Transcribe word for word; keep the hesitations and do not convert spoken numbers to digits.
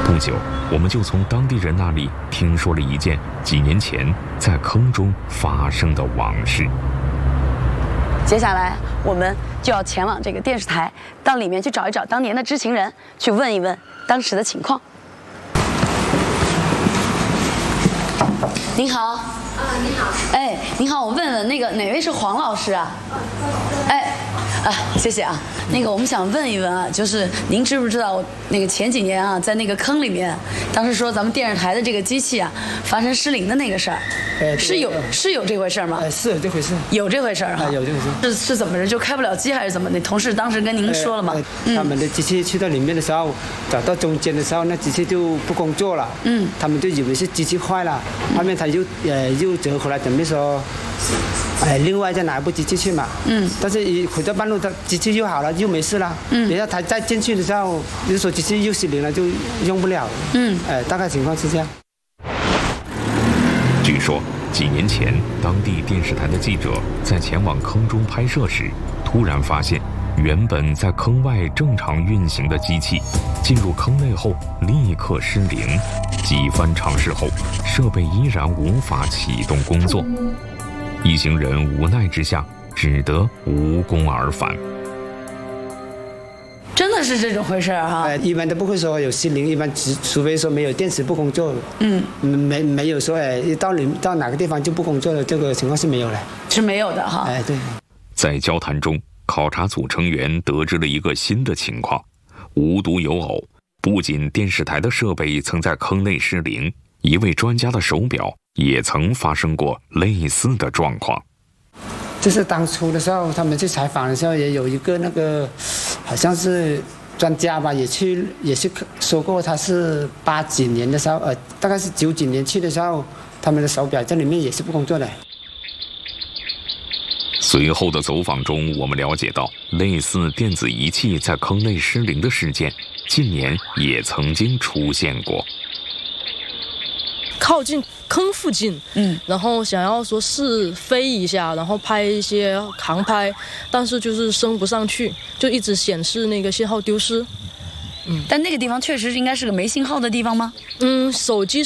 不久，我们就从当地人那里听说了一件几年前在坑中发生的往事。 接下来，我们就要前往这个电视台，到里面去找一找当年的知情人，去问一问当时的情况。您好。啊，你好。哎，您好，我问问那个哪位是黄老师啊？哎，啊，谢谢啊。那个我们想问一问啊，就是您知不知道那个前几年啊，在那个坑里面，当时说咱们电视台的这个机器啊发生失灵的那个事儿， 呃， 是有是有这回事吗？ 呃，是有这回事， 有这回事哈、 啊，有这回事。 是是怎么着？就开不了机还是怎么？那同事当时跟您说了吗？ 呃呃、他们的机器去到里面的时候，找到中间的时候，那机器就不工作了。嗯，他们就以为是机器坏了，后面他又呃又折回来，准备说。哎，另外再拿一部机器去嘛，嗯，但是一回到半路，他机器又好了，又没事了，嗯，然后他再进去的时候，又说机器又失灵了，就用不了了，嗯，哎，大概情况是这样。 据说几年前，当地电视台的记者在前往坑中拍摄时，突然发现，原本在坑外正常运行的机器，进入坑内后立刻失灵，几番尝试后，设备依然无法启动工作。一行人无奈之下，只得无功而返。 真的是这种回事哈、啊？ 呃，一般都不会说有失灵，一般只除非说没有电池不工作，嗯，没没有说哎到你到哪个地方就不工作的这个情况是没有的， 是没有的哈。 哎，对。 在交谈中，考察组成员得知了一个新的情况，无独有偶，不仅电视台的设备曾在坑内失灵，一位专家的手表也曾发生过类似的状况。 就是当初的时候，他们去采访的时候，也有一个那个，好像是专家吧，也去也去说过，他是八几年的时候，呃，大概是九几年去的时候，他们的手表在里面也是不工作的。 随后的走访中，我们了解到，类似电子仪器在坑内失灵的事件，近年也曾经出现过。 靠近坑附近，嗯，然后想要说试飞一下，然后拍一些航拍，但是就是升不上去，就一直显示那个信号丢失。 嗯，但那个地方确实应该是个没信号的地方吗？ 嗯，手机